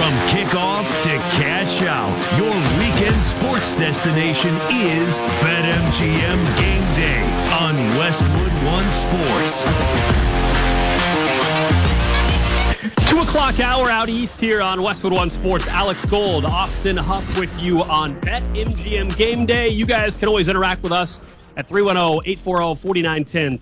From kickoff to cash out, your weekend sports destination is BetMGM Game Day on Westwood One Sports. 2 o'clock hour out east here on Westwood One Sports. Alex Gold, Austin Huff with you on BetMGM Game Day. You guys can always interact with us at 310-840-4910,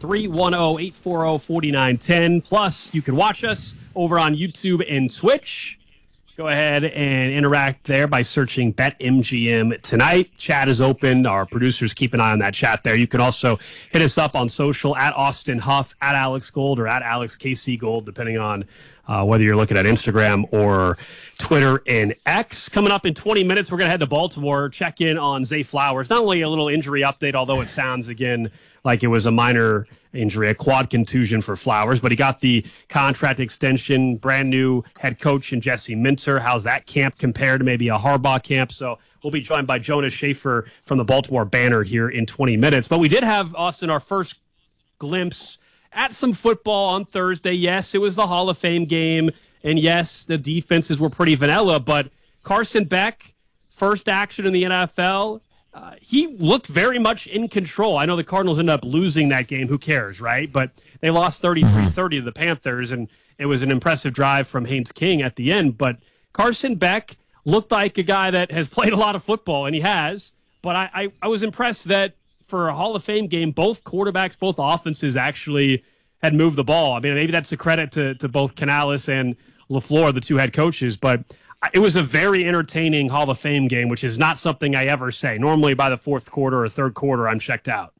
310-840-4910. Plus, you can watch us over on YouTube and Twitch. Go ahead and interact there by searching BetMGM tonight. Chat is open. Our producers keep an eye on that chat there. You can also hit us up on social at Austin Huff, at Alex Gold, or at Alex KC Gold, depending on whether you're looking at Instagram or Twitter and X. Coming up in 20 minutes, we're going to head to Baltimore, check in on Zay Flowers. Not only a little injury update, although it sounds, again, like it was a minor injury, a quad contusion for Flowers, but he got the contract extension, brand new head coach in Jesse Minter. How's that camp compared to maybe a Harbaugh camp? So we'll be joined by Jonas Schaefer from the Baltimore Banner here in 20 minutes. But we did have, Austin, our first glimpse at some football on Thursday. Yes, it was the Hall of Fame game, and yes, the defenses were pretty vanilla, but Carson Beck, first action in the NFL, he looked very much in control. I know the Cardinals ended up losing that game. Who cares, right? But they lost 33-30 to the Panthers, and it was an impressive drive from Haynes King at the end. But Carson Beck looked like a guy that has played a lot of football, and he has. But I was impressed that for a Hall of Fame game, both quarterbacks, both offenses actually had moved the ball. I mean, maybe that's a credit to both Canales and LaFleur, the two head coaches, but it was a very entertaining Hall of Fame game, which is not something I ever say. Normally by the fourth quarter or third quarter, I'm checked out.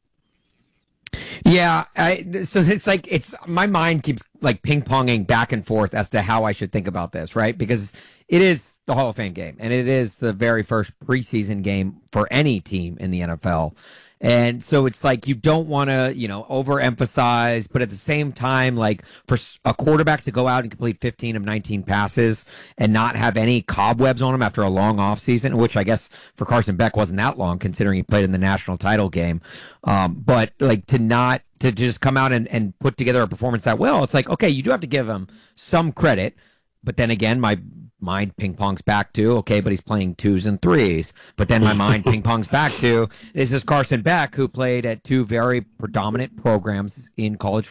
Yeah, so it's like my mind keeps like ping-ponging back and forth as to how I should think about this, right? Because it is the Hall of Fame game, and it is the very first preseason game for any team in the NFL. And so it's like you don't want to, overemphasize, but at the same time, like for a quarterback to go out and complete 15 of 19 passes and not have any cobwebs on him after a long offseason, which I guess for Carson Beck wasn't that long considering he played in the national title game. But like to just come out and put together a performance that well, it's like, okay, you do have to give him some credit. But then again, my mind ping-pongs back to, okay, but he's playing 2s and 3s. But then my mind ping-pongs back to, this is Carson Beck, who played at two very predominant programs in college